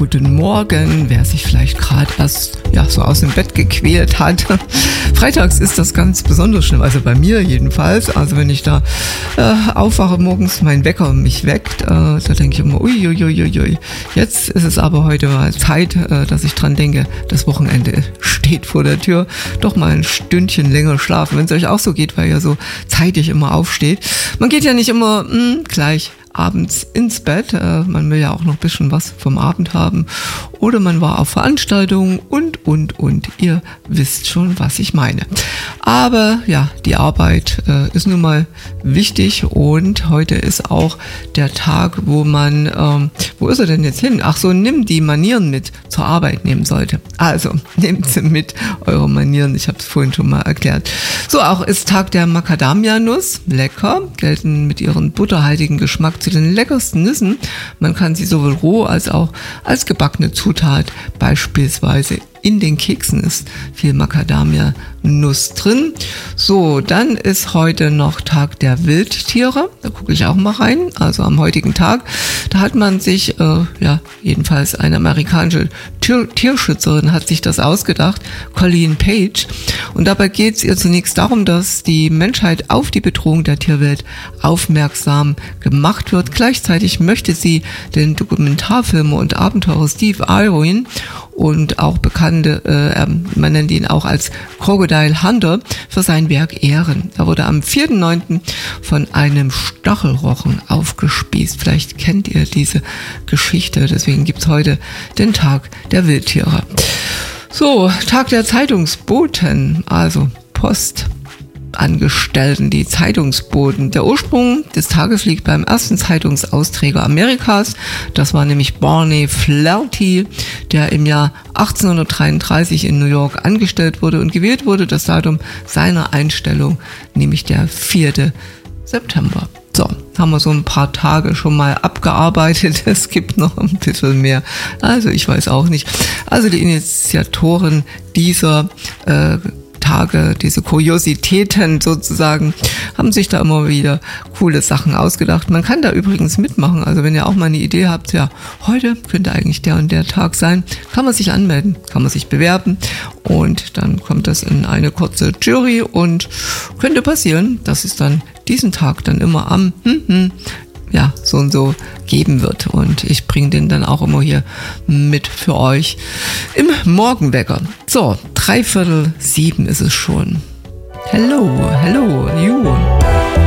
guten Morgen, wer sich vielleicht gerade erst so aus dem Bett gequält hat. Freitags ist das ganz besonders schlimm, also bei mir jedenfalls. Also wenn ich da aufwache morgens, mein Wecker mich weckt, da denke ich immer, uiuiuiui. Jetzt ist es aber heute mal Zeit, dass ich dran denke, das Wochenende steht vor der Tür. Doch mal ein Stündchen länger schlafen, wenn es euch auch so geht, weil ihr so zeitig immer aufsteht. Man geht ja nicht immer gleich abends ins Bett. Man will ja auch noch ein bisschen was vom Abend haben. Oder man war auf Veranstaltungen und. Ihr wisst schon, was ich meine. Aber ja, die Arbeit ist nun mal wichtig und heute ist auch der Tag, wo man, wo ist er denn jetzt hin? Ach so, nimm die Manieren mit zur Arbeit nehmen sollte. Also, nehmt sie mit, eure Manieren. Ich habe es vorhin schon mal erklärt. So, auch ist Tag der Macadamia-Nuss. Lecker, gelten mit ihrem butterhaltigen Geschmack zu den leckersten Nüssen. Man kann sie sowohl roh als auch als gebackene Zutat, beispielsweise in den Keksen ist viel Macadamia-Nuss drin. So, dann ist heute noch Tag der Wildtiere. Da gucke ich auch mal rein. Also am heutigen Tag, da hat man sich, jedenfalls eine amerikanische Tierschützerin hat sich das ausgedacht, Colleen Page. Und dabei geht es ihr zunächst darum, dass die Menschheit auf die Bedrohung der Tierwelt aufmerksam gemacht wird. Gleichzeitig möchte sie den Dokumentarfilmer und Abenteurer Steve Irwin und auch bekannte, man nennt ihn auch als Crocodile Hunter, für sein Werk ehren. Er wurde am 4.9. von einem Stachelrochen aufgespießt. Vielleicht kennt ihr diese Geschichte, deswegen gibt's heute den Tag der Wildtiere. So, Tag der Zeitungsboten, also Postangestellten, die Zeitungsboten. Der Ursprung des Tages liegt beim ersten Zeitungsausträger Amerikas. Das war nämlich Barney Flaherty, der im Jahr 1833 in New York angestellt wurde und gewählt wurde das Datum seiner Einstellung, nämlich der 4. September. So, haben wir so ein paar Tage schon mal abgearbeitet. Es gibt noch ein bisschen mehr. Also ich weiß auch nicht. Also die Initiatoren dieser Tage, diese Kuriositäten sozusagen, haben sich da immer wieder coole Sachen ausgedacht. Man kann da übrigens mitmachen, also wenn ihr auch mal eine Idee habt, ja, heute könnte eigentlich der und der Tag sein, kann man sich anmelden, kann man sich bewerben und dann kommt das in eine kurze Jury und könnte passieren, dass es dann diesen Tag dann immer am so und so geben wird. Und ich bringe den dann auch immer hier mit für euch im Morgenwecker. So, 6:45 ist es schon. Hello, you.